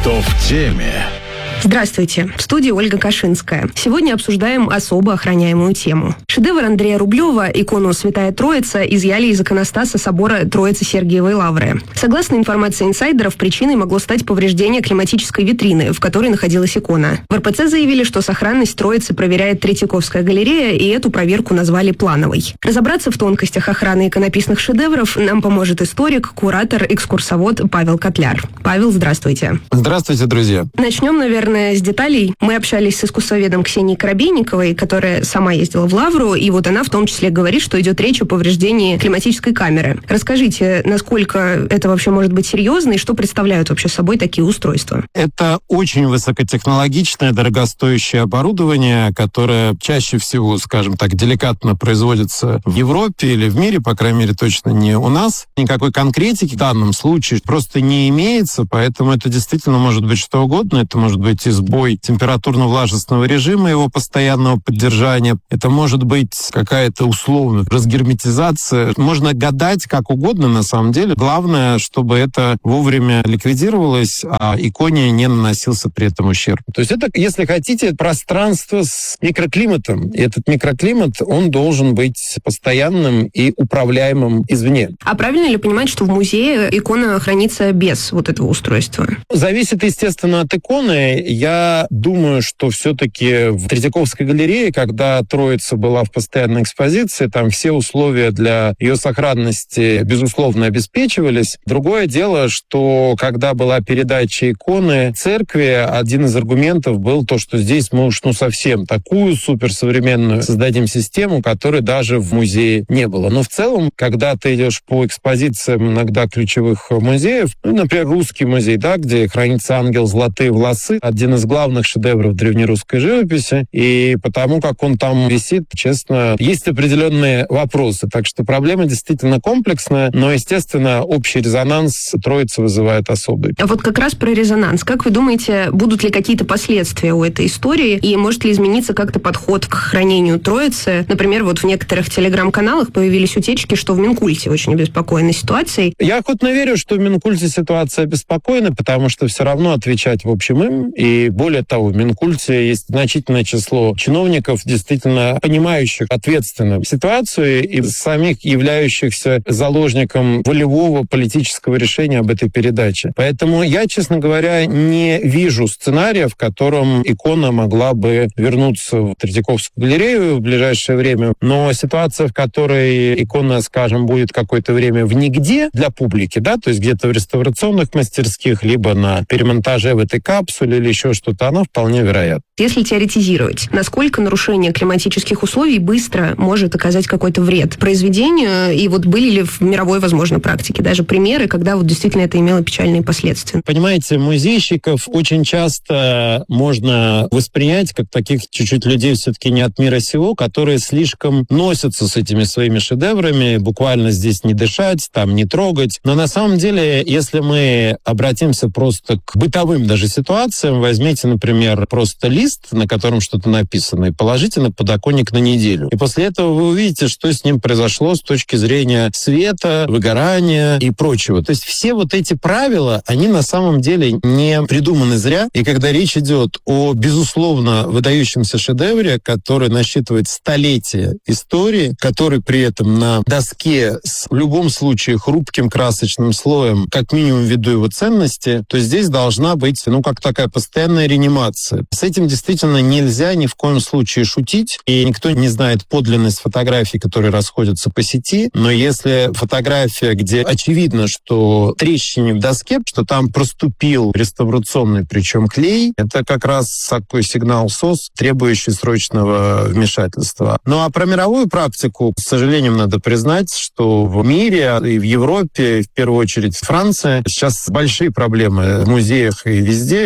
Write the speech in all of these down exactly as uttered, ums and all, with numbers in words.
Кто в теме? Здравствуйте. В студии Ольга Кашинская. Сегодня обсуждаем особо охраняемую тему. Шедевр Андрея Рублева, икону «Святая Троица», изъяли из иконостаса собора Троицы-Сергиевой Лавры. Согласно информации инсайдеров, причиной могло стать повреждение климатической витрины, в которой находилась икона. В эр пэ цэ заявили, что сохранность Троицы проверяет Третьяковская галерея, и эту проверку назвали плановой. Разобраться в тонкостях охраны иконописных шедевров нам поможет историк, куратор, экскурсовод Павел Котляр. Павел, здравствуйте. Здравствуйте, друзья. Начнем, наверное, с деталей. Мы общались с искусствоведом Ксенией Коробейниковой, которая сама ездила в Лавру, и вот она в том числе говорит, что идет речь о повреждении климатической камеры. Расскажите, насколько это вообще может быть серьезно, и что представляют вообще собой такие устройства? Это очень высокотехнологичное, дорогостоящее оборудование, которое чаще всего, скажем так, деликатно производится в Европе или в мире, по крайней мере, точно не у нас. Никакой конкретики в данном случае просто не имеется, поэтому это действительно может быть что угодно. Это может быть и сбой температурно-влажностного режима, его постоянного поддержания. Это может быть какая-то условная разгерметизация. Можно гадать как угодно на самом деле. Главное, чтобы это вовремя ликвидировалось, а иконе не наносился при этом ущерб. То есть это, если хотите, пространство с микроклиматом. И этот микроклимат, он должен быть постоянным и управляемым извне. А правильно ли понимать, что в музее икона хранится без вот этого устройства? Зависит, естественно, от иконы. Я думаю, что все-таки в Третьяковской галерее, когда Троица была в постоянной экспозиции, там все условия для ее сохранности, безусловно, обеспечивались. Другое дело, что когда была передача иконы церкви, один из аргументов был то, что здесь мы уж ну совсем такую суперсовременную создадим систему, которой даже в музее не было. Но в целом, когда ты идешь по экспозициям иногда ключевых музеев, ну, например, Русский музей, да, где хранится ангел «Золотые волосы», один из главных шедевров древнерусской живописи, и потому как он там висит, честно, есть определенные вопросы. Так что проблема действительно комплексная, но, естественно, общий резонанс Троицы вызывает особый. А вот как раз про резонанс. Как вы думаете, будут ли какие-то последствия у этой истории, и может ли измениться как-то подход к хранению Троицы? Например, вот в некоторых телеграм-каналах появились утечки, что в Минкульте очень обеспокоены ситуацией. Я охотно верю, что в Минкульте ситуация обеспокоена, потому что все равно отвечать в общем им. И более того, в Минкульте есть значительное число чиновников, действительно понимающих ответственно ситуацию и самих являющихся заложником волевого политического решения об этой передаче. Поэтому я, честно говоря, не вижу сценария, в котором икона могла бы вернуться в Третьяковскую галерею в ближайшее время. Но ситуация, в которой икона, скажем, будет какое-то время в нигде для публики, да, то есть где-то в реставрационных мастерских, либо на перемонтаже в этой капсуле или еще что-то, оно вполне вероятно. Если теоретизировать, насколько нарушение климатических условий быстро может оказать какой-то вред произведению, и вот были ли в мировой, возможно, практике даже примеры, когда вот действительно это имело печальные последствия? Понимаете, музейщиков очень часто можно воспринять как таких чуть-чуть людей все-таки не от мира сего, которые слишком носятся с этими своими шедеврами, буквально здесь не дышать, там не трогать. Но на самом деле, если мы обратимся просто к бытовым даже ситуациям, возьмите, например, просто лист, на котором что-то написано, и положите на подоконник на неделю. И после этого вы увидите, что с ним произошло с точки зрения света, выгорания и прочего. То есть все вот эти правила, они на самом деле не придуманы зря. И когда речь идет о, безусловно, выдающемся шедевре, который насчитывает столетия истории, который при этом на доске с, в любом случае, хрупким красочным слоем, как минимум ввиду его ценности, то здесь должна быть, ну, как такая постоянная реанимация. С этим действительно нельзя ни в коем случае шутить, и никто не знает подлинность фотографий, которые расходятся по сети, но если фотография, где очевидно, что трещине в доске, что там проступил реставрационный, причем клей, это как раз такой сигнал СОС, требующий срочного вмешательства. Ну а про мировую практику, к сожалению, надо признать, что в мире и в Европе, в первую очередь Франция, сейчас большие проблемы в музеях и везде, и с сохранением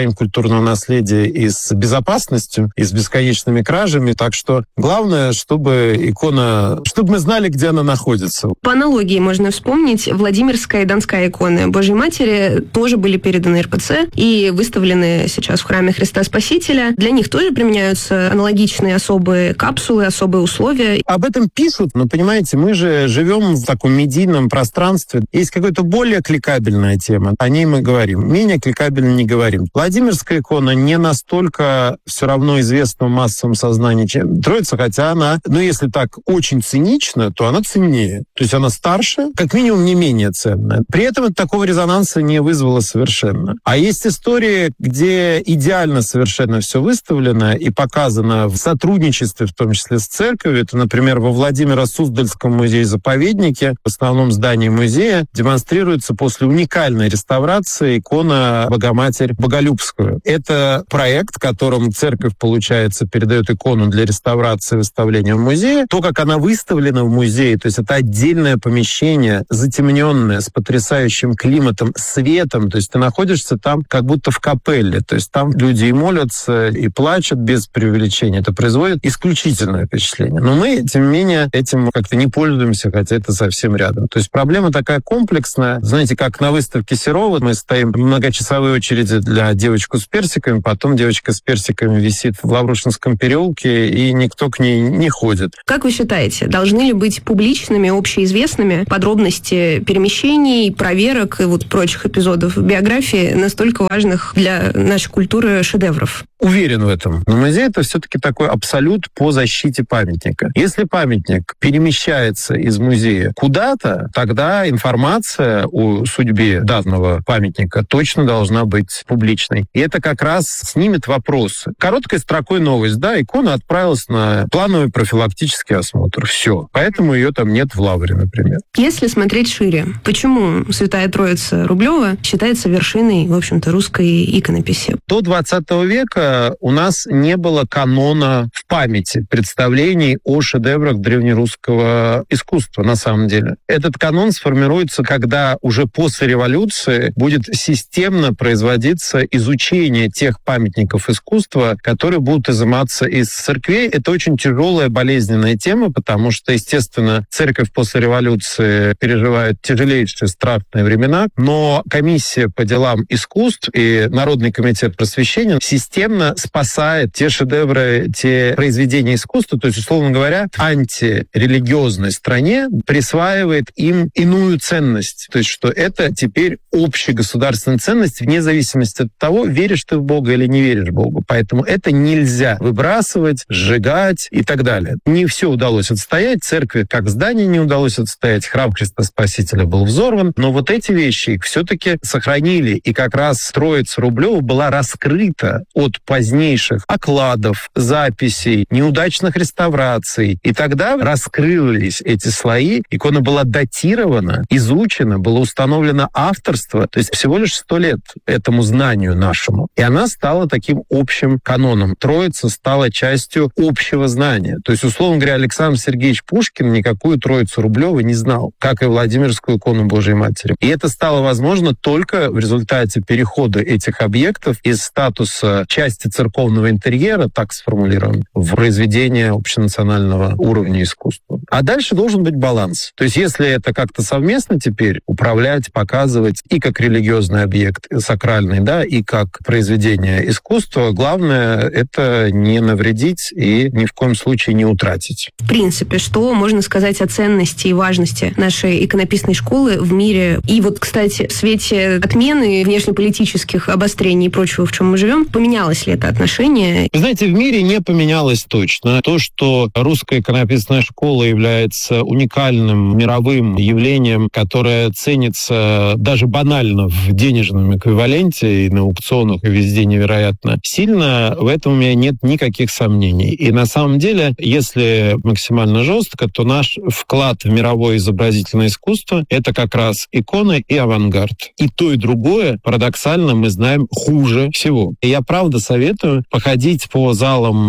сохранением культурного наследия и с безопасностью, и с бесконечными кражами. Так что главное, чтобы икона, чтобы мы знали, где она находится. По аналогии можно вспомнить Владимирская и Донская иконы Божьей Матери тоже были переданы эр пэ цэ и выставлены сейчас в храме Христа Спасителя. Для них тоже применяются аналогичные особые капсулы, особые условия. Об этом пишут, но, понимаете, мы же живем в таком медийном пространстве. Есть какая-то более кликабельная тема, о ней мы говорим. Менее кликабельно не говорим. Владимирская икона не настолько все равно известна в массовом сознании, чем Троица, хотя она, ну, если так очень цинично, то она ценнее. То есть она старше, как минимум не менее ценная. При этом это такого резонанса не вызвало совершенно. А есть истории, где идеально совершенно все выставлено и показано в сотрудничестве, в том числе с церковью. Это, например, во Владимиро-Суздальском музее-заповеднике, в основном здании музея, демонстрируется после уникальной реставрации икона Богоматерь Боголюбскую. Это проект, которым церковь, получается, передает икону для реставрации и выставления в музее. То, как она выставлена в музее, то есть это отдельное помещение, затемненное, с потрясающим климатом, светом, то есть ты находишься там как будто в капелле, то есть там люди и молятся, и плачут без преувеличения. Это производит исключительное впечатление. Но мы, тем не менее, этим как-то не пользуемся, хотя это совсем рядом. То есть проблема такая комплексная. Знаете, как на выставке Серова мы стоим в многочасовой очереди для девочку с персиками, потом девочка с персиками висит в Лаврушинском переулке, и никто к ней не ходит. Как вы считаете, должны ли быть публичными, общеизвестными подробности перемещений, проверок и вот прочих эпизодов биографии, настолько важных для нашей культуры шедевров? Уверен в этом. Но музей — это все-таки такой абсолют по защите памятника. Если памятник перемещается из музея куда-то, тогда информация о судьбе данного памятника точно должна быть публичной. И это как раз снимет вопросы. Короткой строкой новость, да, икона отправилась на плановый профилактический осмотр. Все. Поэтому ее там нет в Лавре, например. Если смотреть шире, почему Святая Троица Рублева считается вершиной, в общем-то, русской иконописи? До двадцатого века у нас не было канона в памяти представлений о шедеврах древнерусского искусства, на самом деле. Этот канон сформируется, когда уже после революции будет системно производиться изучение тех памятников искусства, которые будут изыматься из церквей. Это очень тяжелая, болезненная тема, потому что, естественно, церковь после революции переживает тяжелейшие, страшные времена, но комиссия по делам искусств и Народный комитет просвещения системно спасает те шедевры, те произведения искусства, то есть, условно говоря, антирелигиозной стране присваивает им иную ценность. То есть, что это теперь общегосударственная ценность вне зависимости от того, веришь ты в Бога или не веришь в Бога. Поэтому это нельзя выбрасывать, сжигать и так далее. Не все удалось отстоять. Церкви как здание не удалось отстоять. Храм Христа Спасителя был взорван. Но вот эти вещи их все-таки сохранили. И как раз Троица Рублева была раскрыта от позднейших окладов, записей, неудачных реставраций. И тогда раскрылись эти слои. Икона была датирована, изучена, было установлено авторство. То есть всего лишь сто лет этому знанию нашему. И она стала таким общим каноном. Троица стала частью общего знания. То есть, условно говоря, Александр Сергеевич Пушкин никакую Троицу Рублеву не знал, как и Владимирскую икону Божьей Матери. И это стало возможно только в результате перехода этих объектов из статуса части церковного интерьера, так сформулируем, в произведение общенационального уровня искусства. А дальше должен быть баланс. То есть если это как-то совместно теперь управлять, показывать и как религиозный объект сакральный, да, и как произведение искусства, главное — это не навредить и ни в коем случае не утратить. В принципе, что можно сказать о ценности и важности нашей иконописной школы в мире? И вот, кстати, в свете отмены внешнеполитических обострений и прочего, в чем мы живем, поменялось ли это отношение? Вы знаете, в мире не поменялось точно. То, что русская иконописная школа является уникальным мировым явлением, которое ценится даже банально в денежном эквиваленте и на аукционах, и везде невероятно сильно, в этом у меня нет никаких сомнений. И на самом деле, если максимально жестко, то наш вклад в мировое изобразительное искусство — это как раз иконы и авангард. И то, и другое, парадоксально, мы знаем хуже всего. И я правда советую походить по залам древнерусского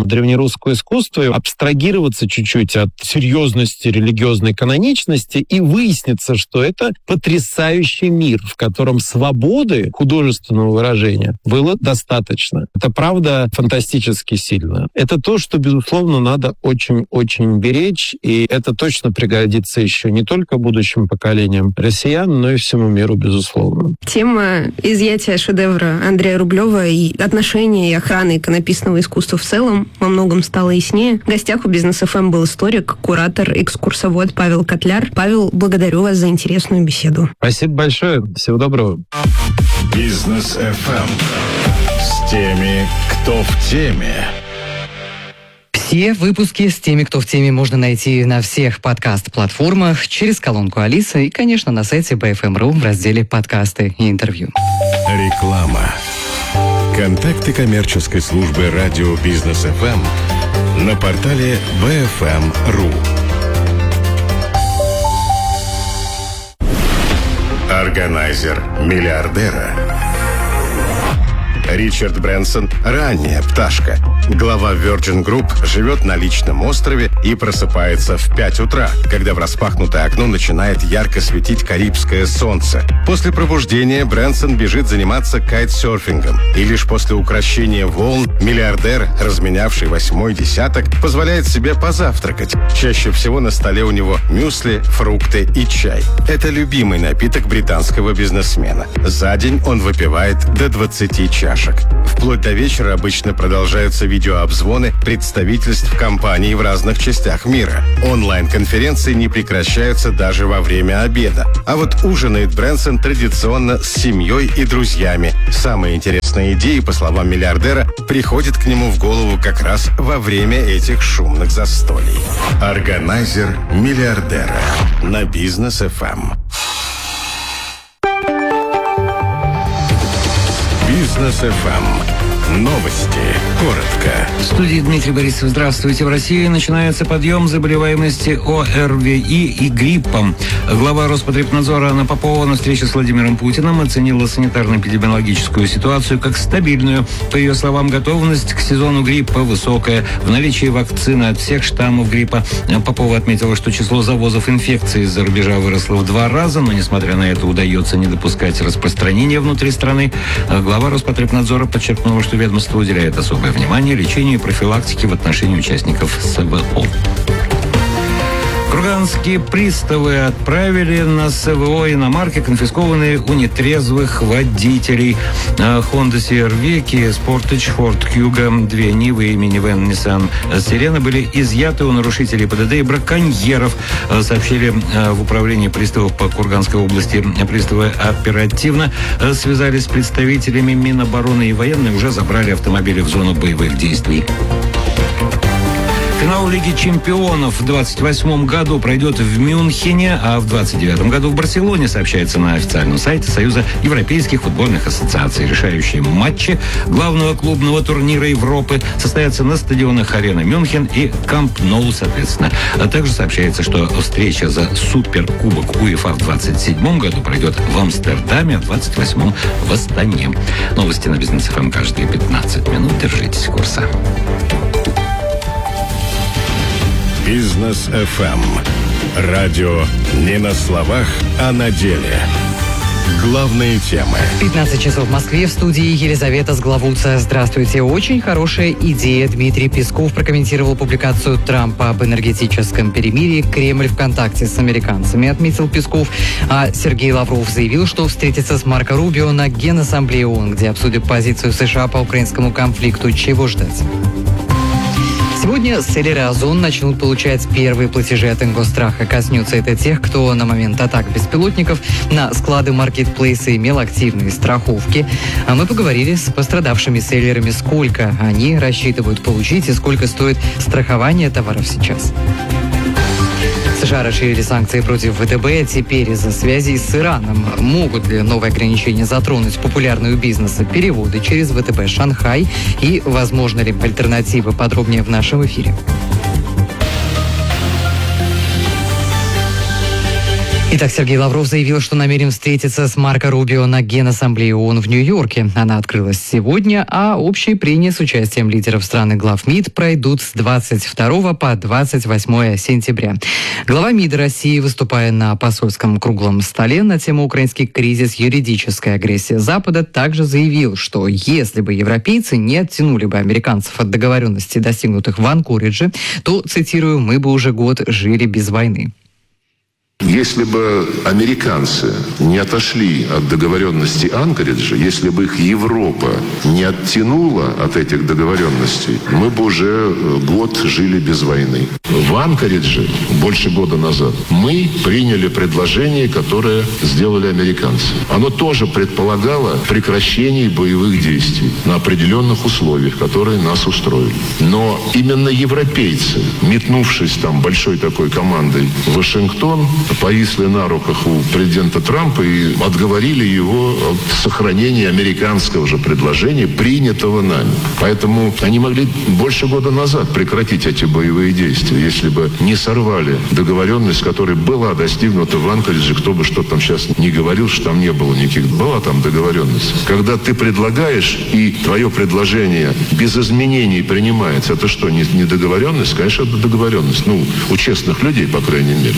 плоского искусства, абстрагироваться чуть-чуть от серьезности, религиозной каноничности и выяснится, что это потрясающий мир, в котором свободы художественного выражения было достаточно. Это правда фантастически сильно. Это то, что, безусловно, надо очень-очень беречь, и это точно пригодится еще не только будущим поколениям россиян, но и всему миру, безусловно. Тема изъятия шедевра Андрея Рублева и отношения и охраны иконописного искусства в целом во многом стало яснее. В гостях у Бизнес эф эм был историк, куратор, экскурсовод Павел Котляр. Павел, благодарю вас за интересную беседу. Спасибо большое. Всего доброго. Бизнес эф эм с теми, кто в теме. Все выпуски с теми, кто в теме, можно найти на всех подкаст-платформах, через колонку Алиса и, конечно, на сайте би эф эм точка ру в разделе «Подкасты и интервью». Реклама. Контакты коммерческой службы радио Бизнес эф эм на портале би эф эм точка ру. Органайзер миллиардера. Ричард Брэнсон – ранняя пташка. Глава Virgin Group живет на личном острове и просыпается в пять утра, когда в распахнутое окно начинает ярко светить карибское солнце. После пробуждения Брэнсон бежит заниматься кайтсерфингом. И лишь после укрощения волн миллиардер, разменявший восьмой десяток, позволяет себе позавтракать. Чаще всего на столе у него мюсли, фрукты и чай. Это любимый напиток британского бизнесмена. За день он выпивает до двадцати чашек. Вплоть до вечера обычно продолжаются видеообзвоны представительств компаний в разных частях мира. Онлайн-конференции не прекращаются даже во время обеда. А вот ужинает Брэнсон традиционно с семьей и друзьями. Самые интересные идеи, по словам миллиардера, приходят к нему в голову как раз во время этих шумных застолий. Органайзер миллиардера на Бизнес эф эм. Бизнес эф эм. Новости. Коротко. В студии Дмитрий Борисов. Здравствуйте. В России начинается подъем заболеваемости о эр ви и и гриппом. Глава Роспотребнадзора Анна Попова на встрече с Владимиром Путиным оценила санитарно-эпидемиологическую ситуацию как стабильную. По ее словам, готовность к сезону гриппа высокая. В наличии вакцины от всех штаммов гриппа. Попова отметила, что число завозов инфекции из-за рубежа выросло в два раза, но, несмотря на это, удается не допускать распространения внутри страны. Глава Роспотребнадзора подчеркнула, что ведомство уделяет особое внимание лечению и профилактике в отношении участников эс вэ о. Курганские приставы отправили на эс вэ о иномарки, конфискованные у нетрезвых водителей. Honda си эр ви, Kia Sportage, Ford Kuga, две Нивы и минивэн Nissan Sirena были изъяты у нарушителей пэ дэ дэ и браконьеров, сообщили в управлении приставов по Курганской области. Приставы оперативно связались с представителями Минобороны и военные, уже забрали автомобили в зону боевых действий. Финал Лиги чемпионов в двадцать восьмом году пройдет в Мюнхене, а в двадцать девятом году в Барселоне, сообщается на официальном сайте Союза Европейских футбольных ассоциаций. Решающие матчи главного клубного турнира Европы состоятся на стадионах Арена Мюнхен и Камп Ноу, соответственно. А также сообщается, что встреча за Суперкубок УЕФА в двадцать седьмом году пройдет в Амстердаме, а в двадцать восьмом в Астане. Новости на Бизнес эф эм каждые пятнадцать минут. Держитесь курса. Бизнес эф эм. Радио не на словах, а на деле. Главные темы. пятнадцать часов в Москве, в студии Елизавета Сглавуца. Здравствуйте. Очень хорошая идея. Дмитрий Песков прокомментировал публикацию Трампа об энергетическом перемирии. Кремль в контакте с американцами, отметил Песков. А Сергей Лавров заявил, что встретится с Марко Рубио на Генассамблее ООН, где обсудят позицию США по украинскому конфликту. Чего ждать? Сегодня селлеры Озон начнут получать первые платежи от Ингосстрах. Коснется это тех, кто на момент атак беспилотников на склады маркетплейса имел активные страховки. А мы поговорили с пострадавшими селлерами, сколько они рассчитывают получить и сколько стоит страхование товаров сейчас. США расширили санкции против вэ тэ бэ теперь из-за связей с Ираном. Могут ли новые ограничения затронуть популярные у бизнеса переводы через вэ тэ бэ Шанхай? И возможно ли альтернатива? Подробнее в нашем эфире. Итак, Сергей Лавров заявил, что намерен встретиться с Марко Рубио на Генассамблее ООН в Нью-Йорке. Она открылась сегодня, а общие прения с участием лидеров стран и глав МИД пройдут с двадцать второго по двадцать восьмое сентября. Глава МИД России, выступая на посольском круглом столе на тему «Украинский кризис. Юридическая агрессия Запада», также заявил, что если бы европейцы не оттянули бы американцев от договоренностей, достигнутых в Анкоридже, то, цитирую, «мы бы уже год жили без войны». Если бы американцы не отошли от договоренностей Анкориджа, если бы их Европа не оттянула от этих договоренностей, мы бы уже год жили без войны. В Анкоридже больше года назад мы приняли предложение, которое сделали американцы. Оно тоже предполагало прекращение боевых действий на определенных условиях, которые нас устроили. Но именно европейцы, метнувшись там большой такой командой в Вашингтон, повисли на руках у президента Трампа и отговорили его от сохранения американского же предложения, принятого нами. Поэтому они могли больше года назад прекратить эти боевые действия, если бы не сорвали договоренность, которая была достигнута в Анкоридже. Кто бы что там сейчас не говорил, что там не было никаких. Была там договоренность. Когда ты предлагаешь, и твое предложение без изменений принимается, это что, не, не договоренность? Конечно, это договоренность. Ну, у честных людей, по крайней мере.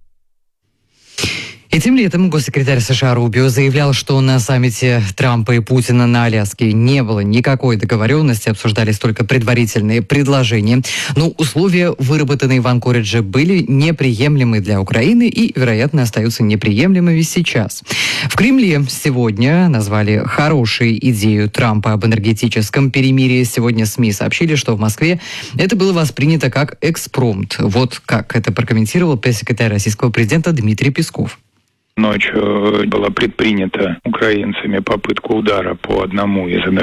Этим летом госсекретарь США Рубио заявлял, что на саммите Трампа и Путина на Аляске не было никакой договоренности, обсуждались только предварительные предложения. Но условия, выработанные в Анкоридже, были неприемлемы для Украины и, вероятно, остаются неприемлемыми сейчас. В Кремле сегодня назвали хорошей идею Трампа об энергетическом перемирии. Сегодня СМИ сообщили, что в Москве это было воспринято как экспромт. Вот как это прокомментировал пресс-секретарь российского президента Дмитрий Песков. Ночью была предпринята украинцами попытка удара по одному из